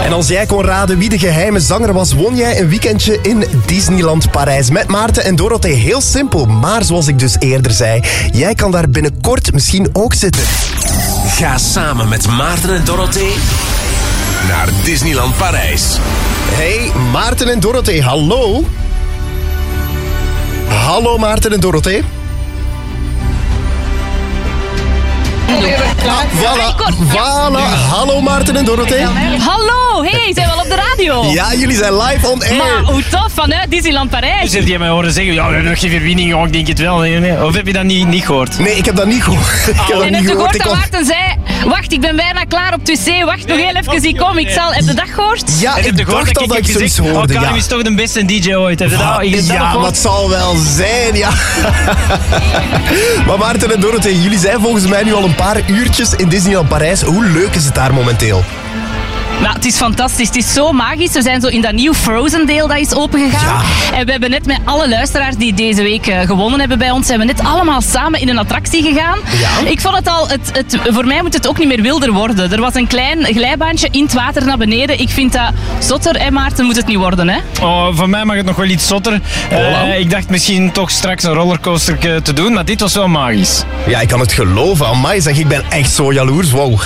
En als jij kon raden wie de geheime zanger was, won jij een weekendje in Disneyland Parijs. Met Maarten en Dorothee. Heel simpel, maar zoals ik dus eerder zei, jij kan daar binnenkort misschien ook zitten. Ga samen met Maarten en Dorothee naar Disneyland Parijs. Hey, Maarten en Dorothee, hallo. Hallo Maarten en Dorothee. Voilà. Hallo Maarten en Dorothee. Hallo, hey, zijn we al op de radio? Ja, jullie zijn live on air. Maar hoe tof, vanuit Disneyland Parijs. Dus heb je mij horen zeggen, ja, nog geen verwinning, ja, ik denk het wel. Of heb je dat niet gehoord? Nee, ik heb dat niet gehoord. En heb je gehoord dat Maarten zei, wacht, ik ben bijna klaar op het wc, wacht nog heel even, ik kom, ik zal... Heb je dat gehoord? Ja, ik dacht al dat ik zoiets hoorde. Karim is toch de beste DJ ooit. Heb je dat ja, maar het zal wel zijn, ja. Maar Maarten en Dorothee, jullie zijn volgens mij nu al een paar uurtjes in Disneyland Parijs. Hoe leuk is het daar momenteel? Nou, het is fantastisch. Het is zo magisch. We zijn zo in dat nieuw Frozen deel dat is opengegaan. Ja. En we hebben net met alle luisteraars die deze week gewonnen hebben bij ons, zijn we net allemaal samen in een attractie gegaan. Ja. Ik vond het al, voor mij moet het ook niet meer wilder worden. Er was een klein glijbaantje in het water naar beneden. Ik vind dat zotter, hè Maarten, moet het niet worden, hè? Oh, voor mij mag het nog wel iets zotter. Ik dacht misschien toch straks een rollercoaster te doen, maar dit was wel magisch. Ja, ik kan het geloven. Amai, zeg, ik ben echt zo jaloers. Wow.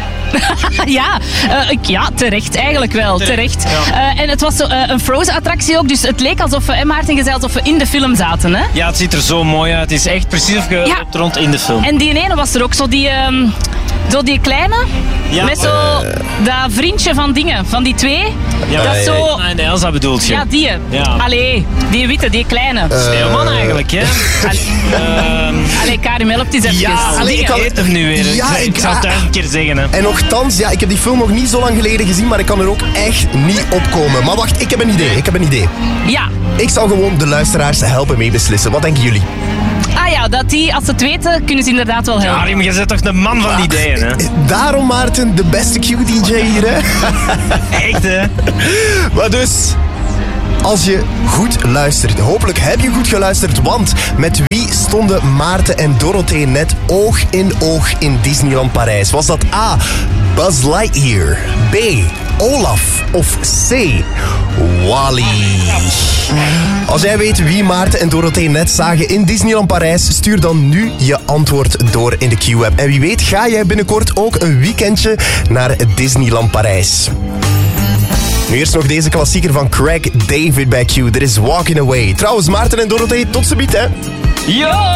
Ja, terecht eigenlijk wel. Terecht. Ja. En het was zo, een Frozen-attractie ook, dus het leek alsof we, Maarten gezegd, alsof we in de film zaten. Hè? Ja, het ziet er zo mooi uit. Het is echt precies rond in de film. En die ene was er ook, zo die kleine, met zo dat vriendje van dingen, van die twee. Ja, dat is zo... Nee, Elsa bedoelt je. Ja, die. Ja. Allee, die witte, die kleine. Sneeuwman eigenlijk, hè? Allee, Karim, helpt eens even. Ja, ik eet hem nu weer. Ja, ik zou het een keer zeggen. Hè. En nochtans, ja, ik heb die film nog niet zo lang geleden gezien, maar ik kan er ook echt niet op komen. Maar wacht, ik heb een idee. Ja. Ik zal gewoon de luisteraars helpen mee beslissen. Wat denken jullie? Ah ja, dat die, als ze het weten, kunnen ze inderdaad wel helpen. Karim, je bent toch de man van die ideeën, hè? Daarom, Maarten, de beste Q-DJ hier, hè? Echt, hè? Maar dus, als je goed luistert, hopelijk heb je goed geluisterd, want met wie stonden Maarten en Dorothee net oog in oog in Disneyland Parijs? Was dat A, Buzz Lightyear, B, Olaf of C, Wall-E? Als jij weet wie Maarten en Dorothee net zagen in Disneyland Parijs, stuur dan nu je antwoord door in de Q-app. En wie weet ga jij binnenkort ook een weekendje naar Disneyland Parijs. Nu eerst nog deze klassieker van Craig David bij Q. Dit is Walking Away. Trouwens, Maarten en Dorothee, tot ziens, hè. Yo!